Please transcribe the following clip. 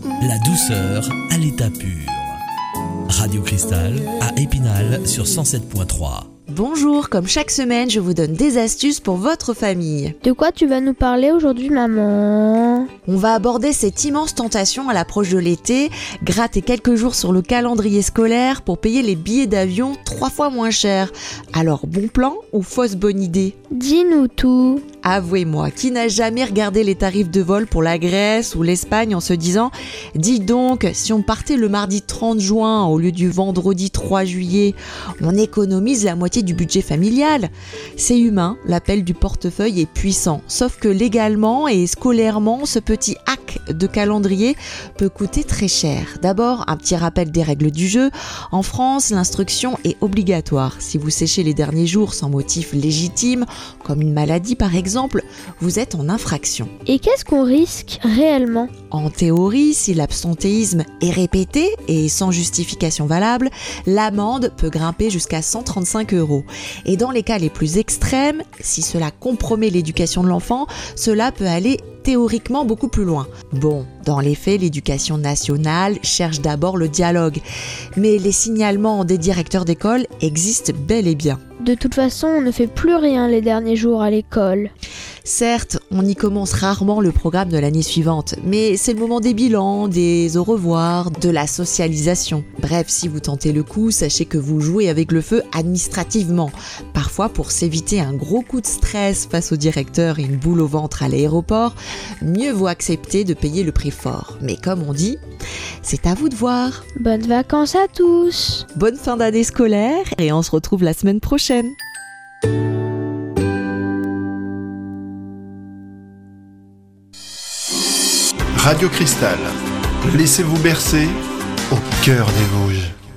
La douceur à l'état pur. Radio Cristal à Épinal sur 107.3. Bonjour, comme chaque semaine, je vous donne des astuces pour votre famille. De quoi tu vas nous parler aujourd'hui, maman ? On va aborder cette immense tentation à l'approche de l'été, gratter quelques jours sur le calendrier scolaire pour payer les billets d'avion 3 fois moins cher. Alors, bon plan ou fausse bonne idée ? Dis-nous tout. Avouez-moi, qui n'a jamais regardé les tarifs de vol pour la Grèce ou l'Espagne en se disant « Dis donc, si on partait le mardi 30 juin au lieu du vendredi 3 juillet, on économise la moitié du budget familial ». C'est humain, l'appel du portefeuille est puissant, sauf que légalement et scolairement, ce petit hack de calendrier peut coûter très cher. D'abord, un petit rappel des règles du jeu. En France, l'instruction est obligatoire. Si vous séchez les derniers jours sans motif légitime, comme une maladie par exemple, vous êtes en infraction. Et qu'est-ce qu'on risque réellement ? En théorie, si l'absentéisme est répété et sans justification valable, l'amende peut grimper jusqu'à 135 €. Et dans les cas les plus extrêmes, si cela compromet l'éducation de l'enfant, cela peut aller théoriquement beaucoup plus loin. Bon, dans les faits, l'éducation nationale cherche d'abord le dialogue, mais les signalements des directeurs d'école existent bel et bien. De toute façon, on ne fait plus rien les derniers jours à l'école. Certes, on y commence rarement le programme de l'année suivante, mais c'est le moment des bilans, des au revoir, de la socialisation. Bref, si vous tentez le coup, sachez que vous jouez avec le feu administrativement. Parfois, pour s'éviter un gros coup de stress face au directeur et une boule au ventre à l'aéroport, mieux vaut accepter de payer le prix fort. Mais comme on dit, c'est à vous de voir. Bonnes vacances à tous. Bonne fin d'année scolaire et on se retrouve la semaine prochaine. Radio Cristal, laissez-vous bercer au cœur des Vosges.